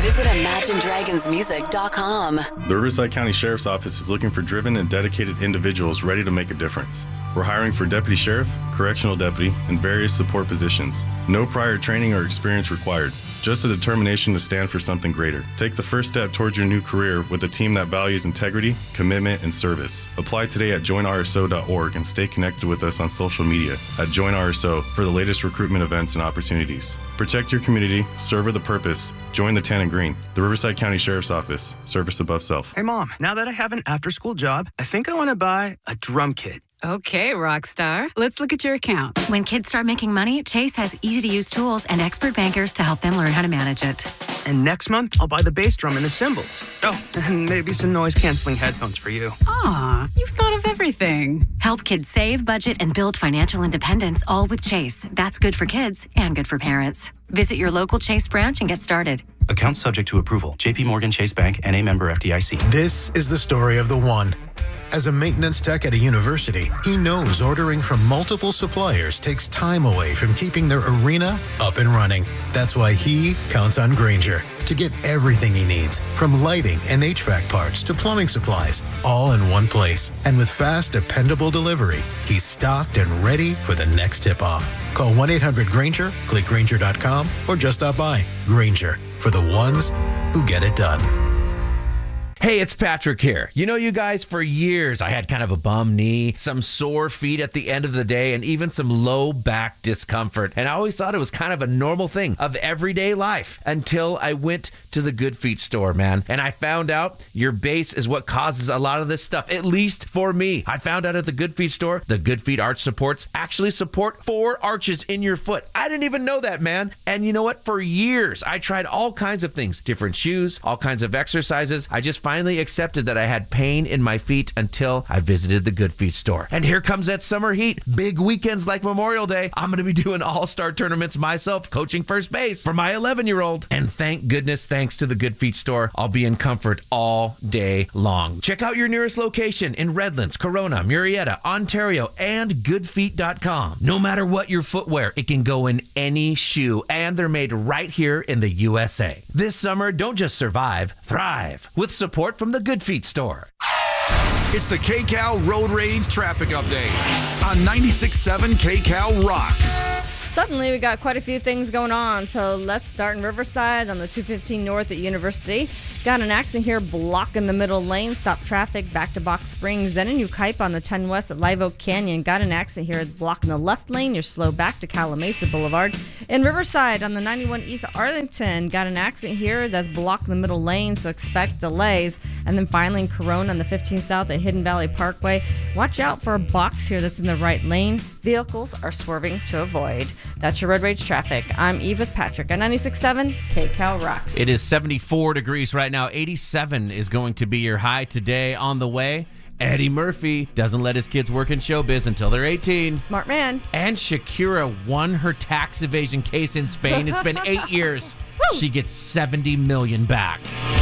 Visit ImagineDragonsMusic.com. The Riverside County Sheriff's Office is looking for driven and dedicated individuals ready to make a difference. We're hiring for deputy sheriff, correctional deputy, and various support positions. No prior training or experience required. Just a determination to stand for something greater. Take the first step towards your new career with a team that values integrity, commitment, and service. Apply today at joinrso.org and stay connected with us on social media at JoinRSO for the latest recruitment events and opportunities. Protect your community, serve with a purpose. Join the Tan and Green. The Riverside County Sheriff's Office. Service above self. Hey, Mom, now that I have an after-school job, I think I want to buy a drum kit. Okay, Rockstar. Let's look at your account. When kids start making money, Chase has easy-to-use tools and expert bankers to help them learn how to manage it. And next month, I'll buy the bass drum and the cymbals. Oh, and maybe some noise-canceling headphones for you. Aw, you've thought of everything. Help kids save, budget, and build financial independence, all with Chase. That's good for kids and good for parents. Visit your local Chase branch and get started. Account subject to approval. J.P. Morgan Chase Bank, N.A. member FDIC. This is the story of the one. As a maintenance tech at a university, he knows ordering from multiple suppliers takes time away from keeping their arena up and running. That's why he counts on Grainger to get everything he needs, from lighting and HVAC parts to plumbing supplies, all in one place. And with fast, dependable delivery, he's stocked and ready for the next tip-off. Call 1-800-GRAINGER, click Grainger.com, or just stop by. Grainger, for the ones who get it done. Hey, it's Patrick here. You know, you guys, for years, I had kind of a bum knee, some sore feet at the end of the day, and even some low back discomfort. And I always thought it was kind of a normal thing of everyday life until I went to the Good Feet store, man. And I found out your base is what causes a lot of this stuff, at least for me. I found out at the Good Feet store, the Good Feet arch supports actually support 4 arches in your foot. I didn't even know that, man. And you know what? For years, I tried all kinds of things, different shoes, all kinds of exercises. I just finally accepted that I had pain in my feet until I visited the Good Feet store. And here comes that summer heat. Big weekends like Memorial Day. I'm going to be doing all-star tournaments myself, coaching first base for my 11-year-old. And thank goodness, thanks to the Good Feet store, I'll be in comfort all day long. Check out your nearest location in Redlands, Corona, Murrieta, Ontario, and goodfeet.com. No matter what your footwear, it can go in any shoe, and they're made right here in the USA. This summer, don't just survive, thrive with support from the Good Feet store. It's the KCAL Road Rage Traffic Update on 96.7 KCAL Rocks. Suddenly, we got quite a few things going on, so let's start in Riverside on the 215 North at University. Got an accident here blocking the middle lane. Stop traffic back to Box Springs. Then in Yucaipa on the 10 West at Live Oak Canyon. Got an accident here blocking the left lane. You're slow back to Calamasa Boulevard. In Riverside on the 91 East at Arlington. Got an accident here that's blocking the middle lane, so expect delays. And then finally in Corona on the 15 South at Hidden Valley Parkway. Watch out for a box here that's in the right lane. Vehicles are swerving to avoid. That's your Road Rage Traffic. I'm Eve with Patrick on 96.7 KCAL Rocks. It is 74 degrees right now. 87 is going to be your high today. On the way, Eddie Murphy doesn't let his kids work in showbiz until they're 18. Smart man. And Shakira won her tax evasion case in Spain. It's been 8 years. She gets $70 million back.